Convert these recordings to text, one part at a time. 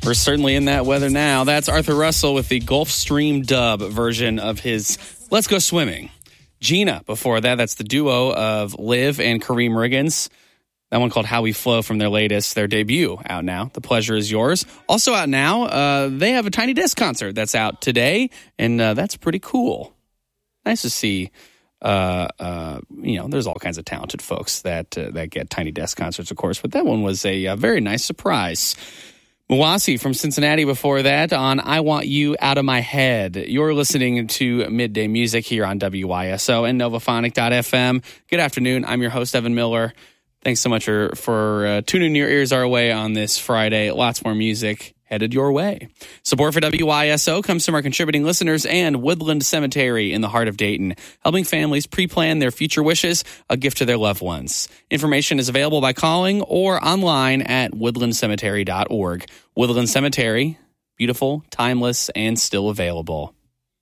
We're certainly in that weather now. That's Arthur Russell with the Gulfstream dub version of his Let's Go Swimming. Gina, before that, that's the duo of Liv and Kareem Riggins. That one called How We Flow from their debut, out now. The Pleasure Is Yours. Also out now, they have a Tiny Desk concert that's out today, and that's pretty cool. Nice to see, there's all kinds of talented folks that get Tiny Desk concerts, of course, but that one was a very nice surprise. Mawasi from Cincinnati before that on I Want You Out of My Head. You're listening to Midday Music here on WYSO and Novaphonic.fm. Good afternoon. I'm your host, Evan Miller. Thanks so much for tuning your ears our way on this Friday. Lots more music headed your way. Support for WYSO comes from our contributing listeners and Woodland Cemetery in the heart of Dayton, helping families pre-plan their future wishes, a gift to their loved ones. Information is available by calling or online at woodlandcemetery.org. Woodland Cemetery, beautiful, timeless, and still available.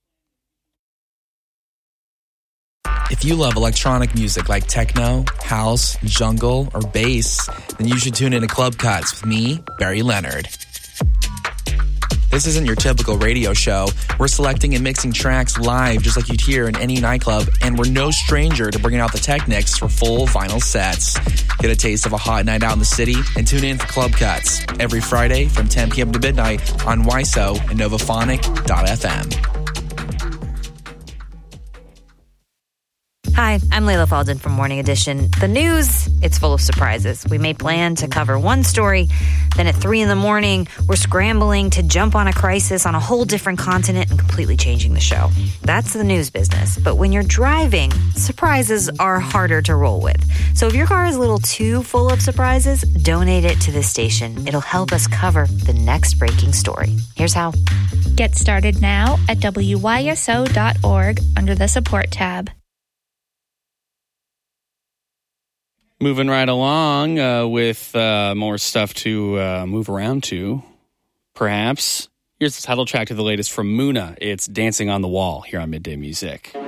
If you love electronic music like techno, house, jungle, or bass, then you should tune in to Club Cuts with me, Barry Leonard. This isn't your typical radio show. We're selecting and mixing tracks live just like you'd hear in any nightclub, and we're no stranger to bringing out the Technics for full vinyl sets. Get a taste of a hot night out in the city and tune in for Club Cuts every Friday from 10 p.m. to midnight on WYSO and Novaphonic.fm. Hi, I'm Layla Falden from Morning Edition. The news, it's full of surprises. We may plan to cover one story, then at 3 in the morning, we're scrambling to jump on a crisis on a whole different continent and completely changing the show. That's the news business. But when you're driving, surprises are harder to roll with. So if your car is a little too full of surprises, donate it to this station. It'll help us cover the next breaking story. Here's how. Get started now at WYSO.org under the support tab. Moving right along with more stuff to move around to, perhaps. Here's the title track to the latest from Muna. It's Dancing on the Wall here on Midday Music.